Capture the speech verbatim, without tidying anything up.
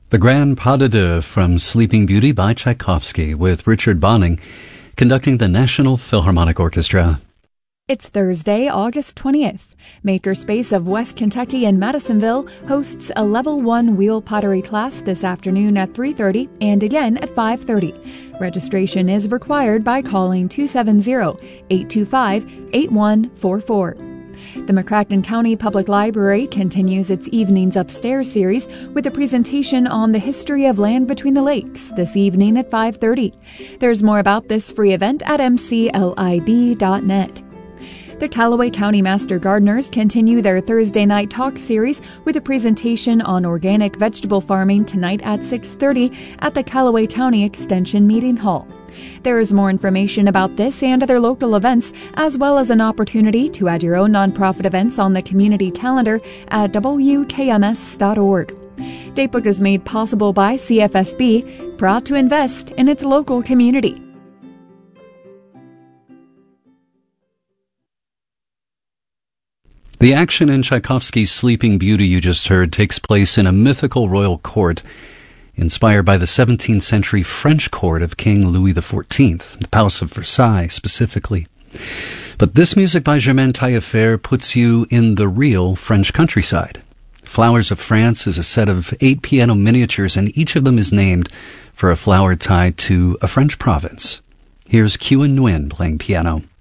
The Grand Pas de Deux from Sleeping Beauty by Tchaikovsky, with Richard Bonning conducting the National Philharmonic Orchestra. It's Thursday, August twentieth. Makerspace of West Kentucky in Madisonville hosts a Level one wheel pottery class this afternoon at three thirty and again at five thirty. Registration is required by calling two seven zero, eight two five, eight one four four. The McCracken County Public Library continues its Evenings Upstairs series with a presentation on the history of land between the lakes this evening at five thirty. There's more about this free event at m c l i b dot net. The Callaway County Master Gardeners continue their Thursday night talk series with a presentation on organic vegetable farming tonight at six thirty at the Callaway County Extension Meeting Hall. There is more information about this and other local events, as well as an opportunity to add your own nonprofit events on the community calendar at w k m s dot org. Datebook is made possible by C F S B, proud to invest in its local community. The action in Tchaikovsky's Sleeping Beauty you just heard takes place in a mythical royal court inspired by the seventeenth century French court of King Louis the fourteenth, the Palace of Versailles specifically. But this music by Germaine Taillefer puts you in the real French countryside. Flowers of France is a set of eight piano miniatures, and each of them is named for a flower tied to a French province. Here's Q and Nguyen playing piano.